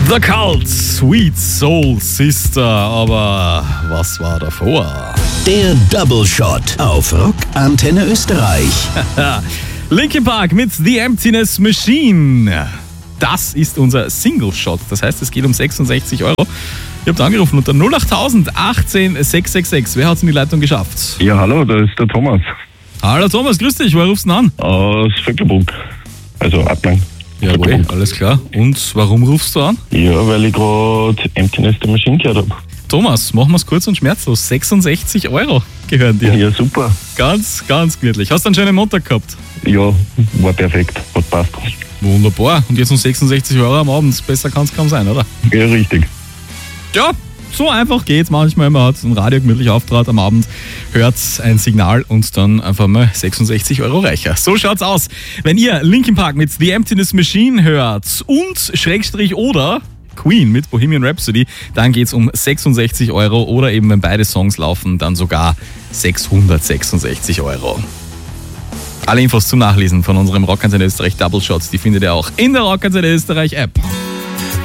The Cult, Sweet Soul Sister, aber was war davor? Der Double Shot auf Rock Antenne Österreich. Linkin Park mit The Emptiness Machine. Das ist unser Single Shot, das heißt, es geht um 66 Euro. Ihr habt angerufen unter 08000 18 666. Wer hat es in die Leitung geschafft? Ja, hallo, da ist der Thomas. Hallo Thomas, grüß dich, woher rufst du denn an? Aus Vöckelbruck. Also Ablang. Jawohl, alles klar. Und warum rufst du an? Ja, weil ich gerade Emptiness the Machine gehört habe. Thomas, machen wir es kurz und schmerzlos. 66 Euro gehören dir. Ja, super. Ganz, ganz gemütlich. Hast du einen schönen Montag gehabt? Ja, war perfekt. Hat passt. Wunderbar. Und jetzt um 66 Euro am Abend. Besser kann es kaum sein, oder? Ja, richtig. Ja, so einfach geht's manchmal. Man hat ein Radio gemütlich auftrat am Abend, hört ein Signal und dann einfach mal 66 Euro reicher. So schaut's aus. Wenn ihr Linkin Park mit The Emptiness Machine hört und Schrägstrich oder Queen mit Bohemian Rhapsody, dann geht's um 66 Euro oder eben, wenn beide Songs laufen, dann sogar 666 Euro. Alle Infos zum Nachlesen von unserem Rock Antenne Österreich Double Shots, die findet ihr auch in der Rock Antenne Österreich App.